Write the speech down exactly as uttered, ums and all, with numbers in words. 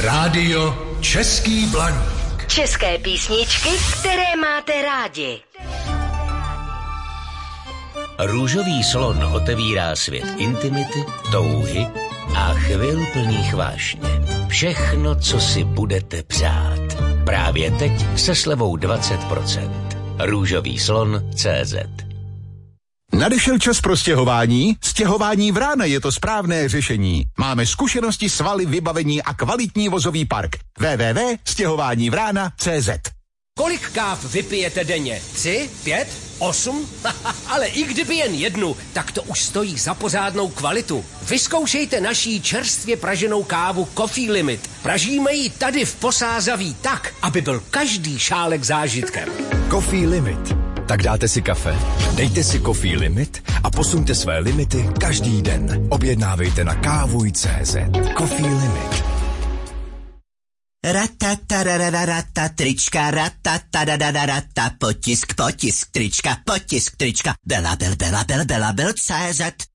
Rádio Český Blaník. České písničky, které máte rádi. Růžový slon otevírá svět intimity, touhy a chvil plných vášně. Všechno, co si budete přát. Právě teď se slevou dvacet procent. Růžový slon tečka cé zet. Nadešel čas pro stěhování? Stěhování Vrána je to správné řešení. Máme zkušenosti, svaly, vybavení a kvalitní vozový park. w w w tečka stěhování vrána tečka cé zet. Kolik káv vypijete denně? Tři? Pět? Osm? Ale i kdyby jen jednu, tak to už stojí za pořádnou kvalitu. Vyzkoušejte naší čerstvě praženou kávu Coffee Limit. Pražíme ji tady v Posázaví tak, aby byl každý šálek zážitkem. Coffee Limit. Tak dáte si kafe, dejte si Coffee Limit a posuňte své limity každý den. Objednávejte na kávuj tečka cé zet. Coffee Limit. Ratatarararata trička, ratatarararata potisk, potisk trička, potisk trička, Bela, bel, bela, bel, bela, bel, cé zet.